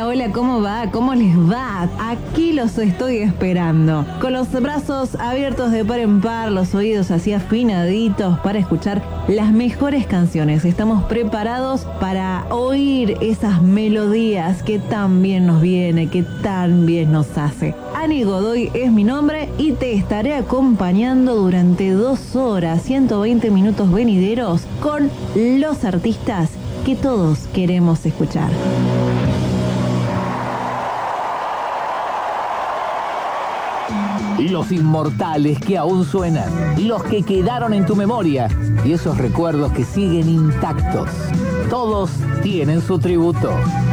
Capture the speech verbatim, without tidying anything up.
hola, ¿cómo va? ¿Cómo les va? Aquí los estoy esperando, con los brazos abiertos de par en par, los oídos así afinaditos para escuchar las mejores canciones. Estamos preparados para oír esas melodías que tan bien nos viene, que tan bien nos hace. Ani Godoy es mi nombre y te estaré acompañando durante dos horas, ciento veinte minutos venideros con los artistas que todos queremos escuchar. Los inmortales que aún suenan, los que quedaron en tu memoria y esos recuerdos que siguen intactos. Todos tienen su tributo.